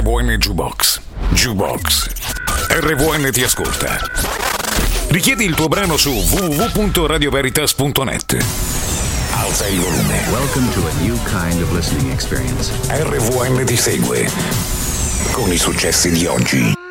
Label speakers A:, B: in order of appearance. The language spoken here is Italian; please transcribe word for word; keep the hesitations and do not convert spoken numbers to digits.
A: V N Jukebox. Jukebox. R V N ti ascolta. Richiedi il tuo brano su w w w punto radio veritas punto net. Alza il volume.
B: Welcome to a new kind of listening experience.
A: R V N ti segue con i successi di oggi.